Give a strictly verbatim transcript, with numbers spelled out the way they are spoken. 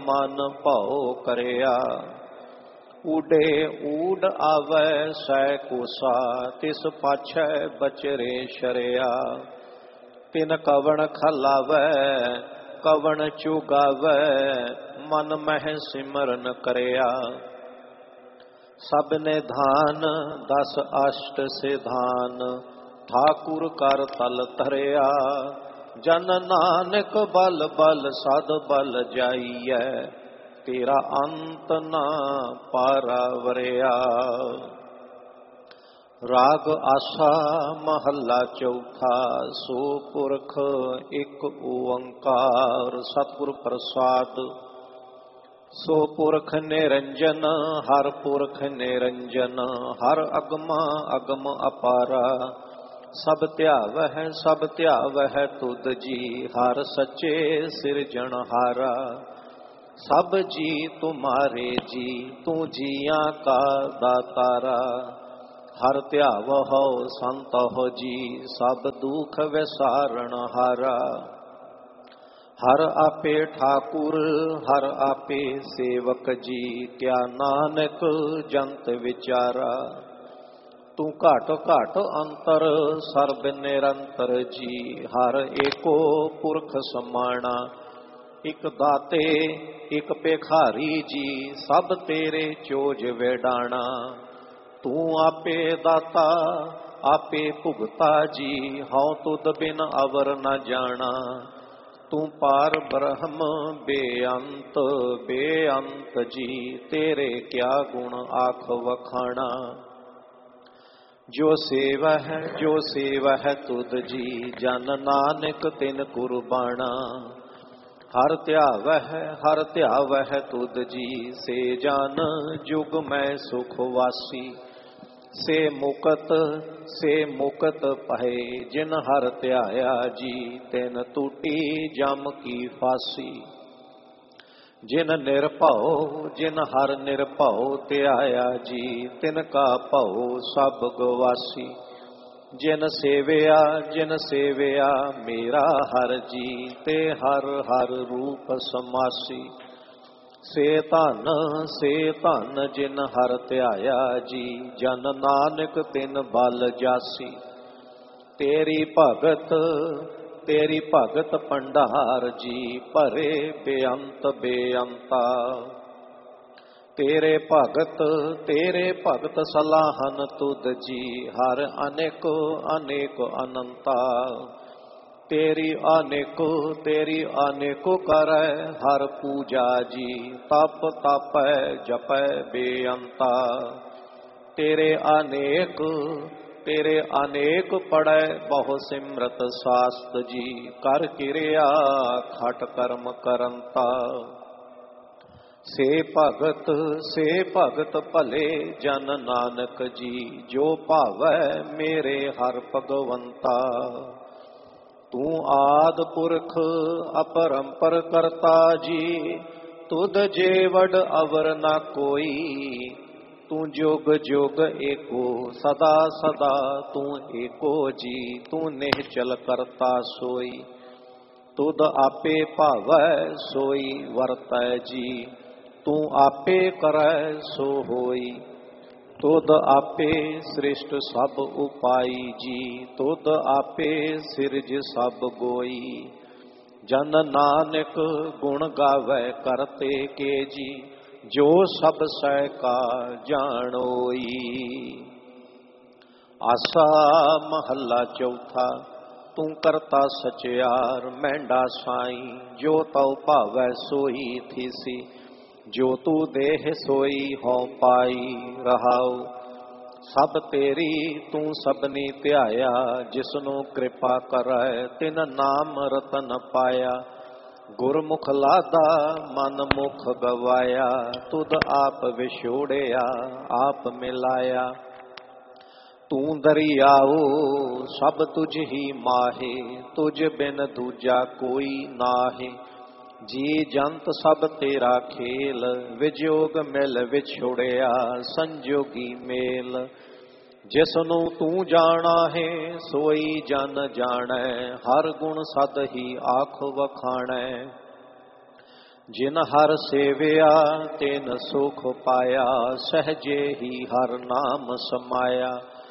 मन भौ करिया। ऊडे ऊड आवै सै कोसा, तिस पाछै बचरे शरिया। तिन कवण खलावै कवण चुगावै, मन मह सिमरन करिया। सब ने धान दस अष्ट सिधान, ठाकुर कर तल धरिया। जन नानक बल बल सद बल जाइयै, तेरा अंत ना पारावरिया। राग आसा महला चौथा, सो पुरख एक ओंकार। सतगुर प्रसाद। सो पुरख निरंजन हर पुरख निरंजन, हर अगमा अगम अपारा। सब ध्यावह सब ध्यावह तुद जी, हर सच्चे सिरजनहारा। सब जी तुम्हारे जी, तू जिया का दातारा। हर ध्यावह संत हो जी, सब दुख विसारण हारा। हर आपे ठाकुर हर आपे सेवक जी, क्या नानक जंत विचारा। तू घट घट अंतर सर्ब निरंतर जी, हर एको पुरख समाना। एक दाते एक भिखारी जी, सब तेरे चोज वेडाना। तू आपे दाता आपे भुगता जी, हौ तुद बिन अवर न जाना। तू पार ब्रह्म बेअंत बेअंत जी, तेरे क्या गुण आख वखाना। जो सेवा है जो सेवा है तुद जी, जन नानक तिन कुर्बाना। हर ध्यावह हर ध्यावह तुद जी, से जान जुग में सुख वासी। से मुकत से मुकत पहे, जिन हर ध्याया जी, तिन टूटी जम की फांसी। जिन निरभउ जिन हर निरभउ ध्याया जी, तिनका भउ सब गवासी। जिन सेविया जिन सेविया मेरा हर जी, ते हर हर रूप समासी। से धन से धन जिन हर ध्याया जी, जन नानक तिन बल जासी। तेरी भगत तेरी भगत भंडार जी, भरे बेअंत बेअंता। तेरे भगत तेरे भगत सलाहन तुद जी, हर अनेक अनेक अनंता। तेरी अनेको तेरी अनेको करै हर पूजा जी, तप तपै जपै बेअंता। तेरे अनेक तेरे अनेक पढ़ै बहु सिमरत शास्त्र जी, कर किरिया खट कर्म करंता। से भगत से भगत भले जन नानक जी, जो भावै मेरे हर भगवंता। तू आद पुरख अपरंपर करता जी, तुद जेवड अवर न कोई। तू जोग जोग एको सदा सदा, तू एको जी, तू निहचल करता सोई। तुद आपे भावै सोई वरतै जी, तू आपे करै सो होई। तुद आपे सृष्ट सब उपाई जी, तुद आपे सिरज सब गोई। जन नानक गुण गावै करते के जी, जो सब सै का जानोई। आसा महला चौथा। तू करता सचियार मेंढा साई, जो तौ भावै सोई थीसी। जो तू देह सोई हों पाई रहाओ। सब तेरी तू सबनी ध्याया, जिसनु कृपा करै तिन नाम रतन पाया। गुरमुख लादा मन मुख गवाया, तुद आप विछोड़िया आप मिलाया। तू दरियाओ सब तुझ ही माहे, तुझ बिन दूजा कोई नाहे। जी जंत सब तेरा खेल, विजोग मिल विछोड़िया संजोगी मेल। जिसनु तू जाना है सोई जन जानै, हर गुण सद ही आख वखाणै। ਜਿਨ ਹਰ ਸੇਵਿਆ ਤਿਨ ਸੁਖ ਪਾਇਆ, ਸਹਜੇ ਹੀ ਹਰ ਨਾਮ ਸਮਾਇਆ।